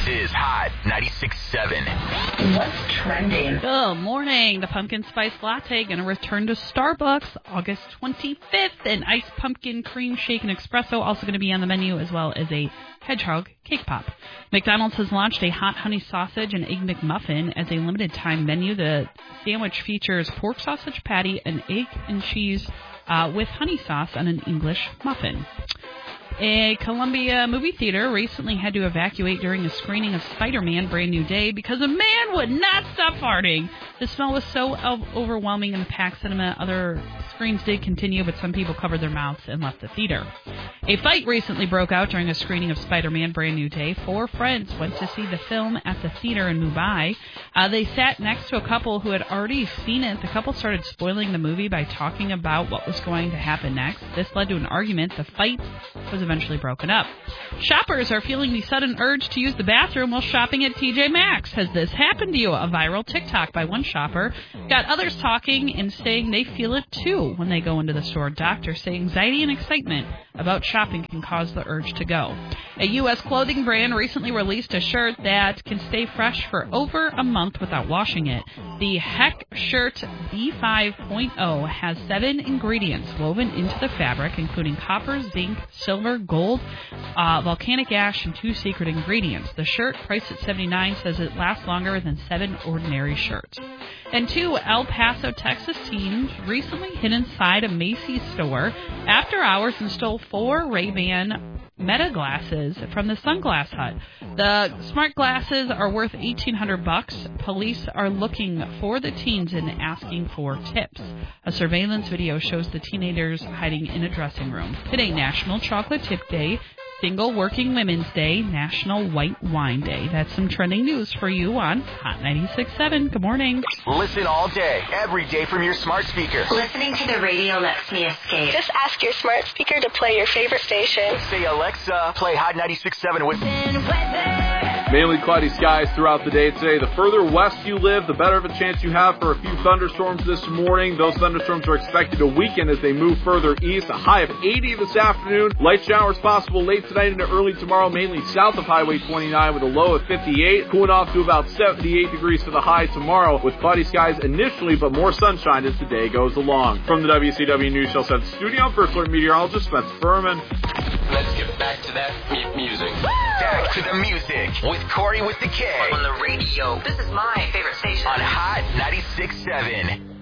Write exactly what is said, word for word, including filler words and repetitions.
is Hot ninety-six point seven. What's trending? Good morning. The pumpkin spice latte going to return to Starbucks August twenty-fifth. An iced pumpkin cream shake and espresso also going to be on the menu, as well as a hedgehog cake pop. McDonald's has launched a hot honey sausage and egg McMuffin as a limited time menu. The sandwich features pork sausage patty, an egg and cheese uh, with honey sauce on an English muffin. A Columbia movie theater recently had to evacuate during a screening of Spider-Man Brand New Day because a man would not stop farting. The smell was so overwhelming in the packed cinema. Other screens did continue, but some people covered their mouths and left the theater. A fight recently broke out during a screening of Spider-Man Brand New Day. Four friends went to see the film at the theater in Mumbai. Uh, they sat next to a couple who had already seen it. The couple started spoiling the movie by talking about what was going to happen next. This led to an argument. The fight was eventually broken up. Shoppers are feeling the sudden urge to use the bathroom while shopping at T J Maxx. Has this happened to you? A viral TikTok by one shopper got others talking and saying they feel it too when they go into the store. Doctors say anxiety and excitement about shopping can cause the urge to go. A U S clothing brand recently released a shirt that can stay fresh for over a month without washing it. The Heck Shirt B five point oh has seven ingredients woven into the fabric, including copper, zinc, silver, gold, uh, volcanic ash, and two secret ingredients. The shirt, priced at seventy-nine dollars, says it lasts longer than seven ordinary shirts. And two El Paso, Texas teens recently hid inside a Macy's store after hours and stole four Ray-Ban Meta glasses from the Sunglass Hut. The smart glasses are worth eighteen hundred bucks. Police are looking for the teens and asking for tips. A surveillance video shows the teenagers hiding in a dressing room. Today, National Chocolate Tip Day, Single Working Women's Day, National White Wine Day. That's some trending news for you on Hot ninety-six point seven. Good morning. Listen all day, every day from your smart speaker. Listening to the radio lets me escape. Just ask your smart speaker to play your favorite station. Say, Alexa, play Hot ninety-six point seven with Mainly cloudy skies throughout the day today. The further west you live, the better of a chance you have for a few thunderstorms this morning. Those thunderstorms are expected to weaken as they move further east. A high of eighty this afternoon. Light showers possible late tonight into early tomorrow, mainly south of Highway twenty-nine with a low of fifty-eight. Cooling off to about seventy-eight degrees for the high tomorrow with cloudy skies initially, but more sunshine as the day goes along. From the W C W News Shell Center studio, First Alert meteorologist Spencer Furman. Let's get back to that m- music. Back to the music with Corey with the K. On the radio. This is my favorite station. On Hot ninety-six point seven.